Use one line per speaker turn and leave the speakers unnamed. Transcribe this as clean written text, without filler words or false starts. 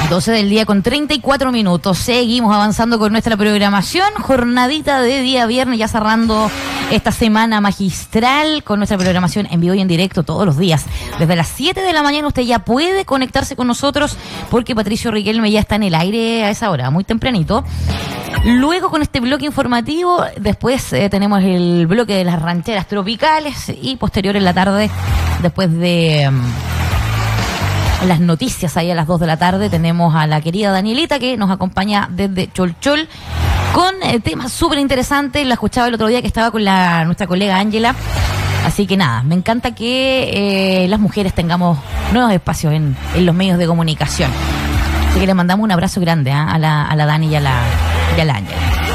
12 del día con 34 minutos. Seguimos avanzando con nuestra programación. Jornadita de día viernes, ya cerrando esta semana magistral con nuestra programación en vivo y en directo todos los días. Desde las 7 de la mañana usted ya puede conectarse con nosotros porque Patricio Riquelme ya está en el aire a esa hora, muy tempranito. Luego con este bloque informativo, después tenemos el bloque de las rancheras tropicales y posterior en la tarde, después de las noticias ahí a las 2 de la tarde, tenemos a la querida Danielita que nos acompaña desde Cholchol con temas súper interesantes. La escuchaba el otro día que estaba con nuestra colega Ángela. Así que nada, me encanta que las mujeres tengamos nuevos espacios en los medios de comunicación. Así que le mandamos un abrazo grande a la Dani y a la Ángela.